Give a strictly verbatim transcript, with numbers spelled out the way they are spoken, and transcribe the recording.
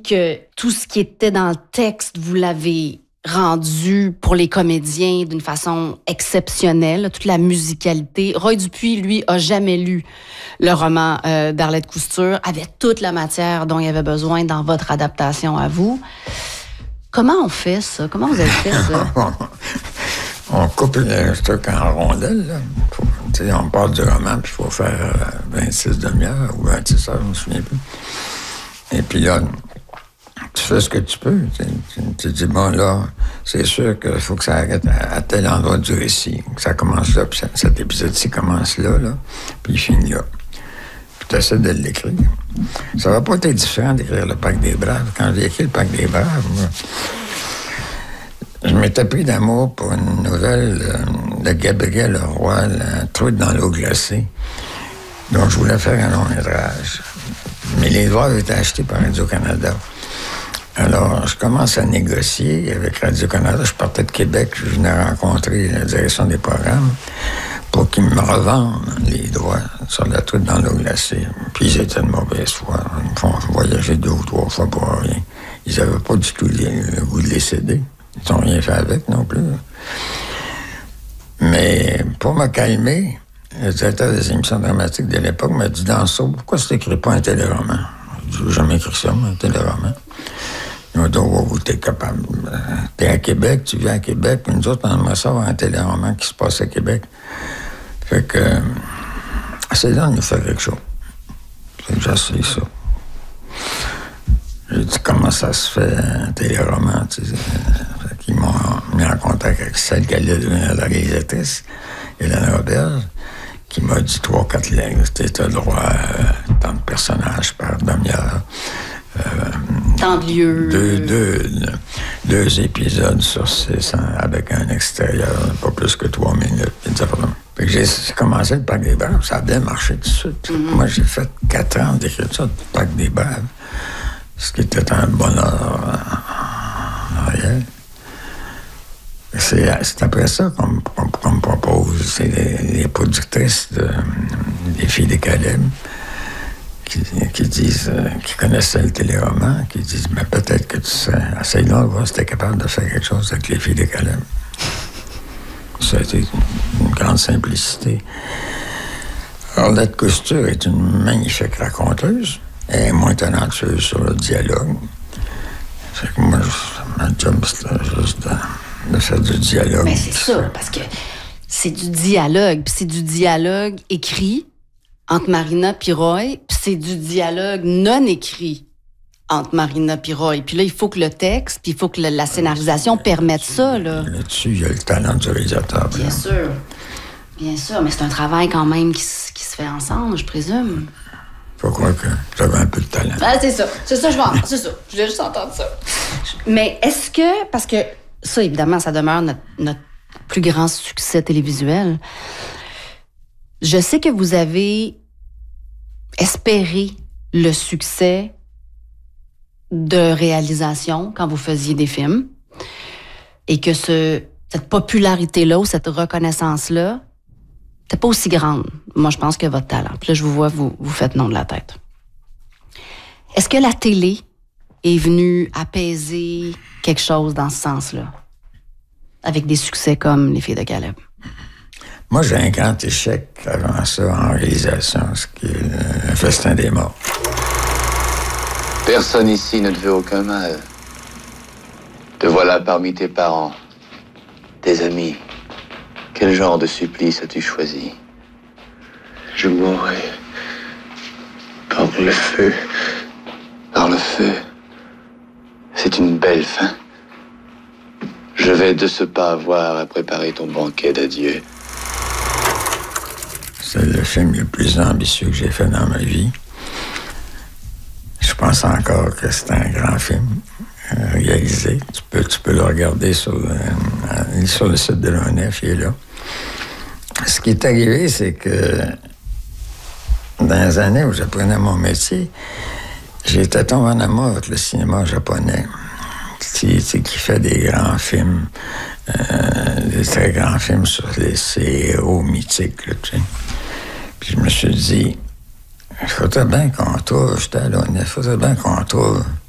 que tout ce qui était dans le texte, vous l'avez rendu pour les comédiens d'une façon exceptionnelle, toute la musicalité. Roy Dupuis, lui, a jamais lu le roman euh, d'Arlette Cousture, avait toute la matière dont il avait besoin dans votre adaptation à vous. Comment on fait ça? Comment vous avez fait ça? On coupe le truc en rondelles, là. Faut, on part du roman, puis il faut faire euh, vingt-six demi-heures ou vingt-six heures, je ne me souviens plus. Et puis là, tu fais ce que tu peux. Tu, tu, tu dis, bon, là, c'est sûr qu'il faut que ça arrête à, à tel endroit du récit. Que ça commence là, puis ça, cet épisode-ci commence là, là, puis il finit là. Puis tu essaies de l'écrire. Ça va pas être différent d'écrire Le Parc des Braves. Quand j'ai écrit Le Parc des Braves, moi, je m'étais pris d'amour pour une nouvelle euh, de Gabriel Roy, Un truc dans l'eau glacée, dont je voulais faire un long métrage. Mais les droits étaient achetés par Radio-Canada. Alors, je commence à négocier avec Radio-Canada. Je partais de Québec, je venais rencontrer la direction des programmes pour qu'ils me revendent les droits sur La truite dans l'eau glacée. Puis ils étaient de mauvaise foi. Ils me font voyager deux ou trois fois pour rien. Ils n'avaient pas du tout le goût de les céder. Ils n'ont rien fait avec non plus. Mais pour me calmer, le directeur des émissions dramatiques de l'époque m'a dit, Danseau, pourquoi tu n'écris pas un téléroman? Je n'ai jamais écrit ça, mais un téléroman. Il m'a dit, oh, t'es capable. T'es à Québec, tu viens à Québec, puis nous autres, on aimerait ça avoir un téléroman qui se passe à Québec. Fait que, c'est là de nous faire quelque chose. Fait que j'essaie ça. J'ai dit, comment ça se fait, un téléroman, tu sais. Fait qu'ils m'ont mis en contact avec celle qui allait devenir la réalisatrice, Hélène Roberge, qui m'a dit trois, quatre lignes. C'était le droit à tant de personnages par demi-heure. Euh, tant de lieux. Deux, deux, deux épisodes sur six, hein, avec un extérieur, pas plus que trois minutes. Fait que j'ai commencé le Parc des Braves, ça a bien marché tout de suite. Mm-hmm. Moi, j'ai fait quatre ans d'écriture du Parc des Braves, ce qui était un bonheur en réel. C'est, c'est après ça qu'on, qu'on, qu'on me propose, c'est les, les productrices de, des Filles des Caleb qui, qui disent, euh, qui connaissaient le téléroman, qui disent, mais peut-être que tu sais, essaye-là de voir si t'es capable de faire quelque chose avec les Filles des Caleb. Ça a été une grande simplicité. Arlette Cousture est une magnifique raconteuse. Elle est moins talentueuse sur le dialogue. Fait que moi, je, ma job, c'était juste de, de faire du dialogue. Mais c'est ça, fait. Parce que c'est du dialogue, puis c'est du dialogue écrit entre Marina et Roy, puis c'est du dialogue non écrit entre Marina et Roy. Puis là, il faut que le texte, puis il faut que le, la scénarisation euh, permette ça, là. Là-dessus, il y a le talent du réalisateur. Bien sûr. Bien sûr, mais c'est un travail quand même qui, qui se fait ensemble, je présume. Faut croire que j'avais un peu de talent. Ah, c'est ça. C'est ça, je vais entendre. C'est ça. Je voulais juste entendre ça. Mais est-ce que... Parce que ça, évidemment, ça demeure notre, notre plus grand succès télévisuel. Je sais que vous avez espéré le succès de réalisation quand vous faisiez des films et que ce, cette popularité-là ou cette reconnaissance-là n'était pas aussi grande. Moi, je pense que votre talent. Puis là, je vous vois, vous, vous faites non de la tête. Est-ce que la télé est venue apaiser quelque chose dans ce sens-là? Avec des succès comme Les Filles de Caleb? Moi, j'ai un grand échec avant ça en réalisation, ce qui est Le Festin des morts. Personne ici ne te veut aucun mal. Te voilà parmi tes parents, tes amis. Quel genre de supplice as-tu choisi? Je mourrai par le feu. Par le feu? C'est une belle fin. Je vais de ce pas avoir à préparer ton banquet d'adieu. C'est le film le plus ambitieux que j'ai fait dans ma vie. Je pense encore que c'est un grand film euh, réalisé. Tu peux, tu peux le regarder sur le, euh, sur le site de l'O N F, il est là. Ce qui est arrivé, c'est que dans les années où j'apprenais mon métier, j'étais tombé en amour avec le cinéma japonais, qui, qui fait des grands films, euh, des très grands films sur les, ces héros mythiques, là, tu sais. Puis je me suis dit, il faudrait bien qu'on trouve, j'étais à l'O N F, il faudrait bien qu'on trouve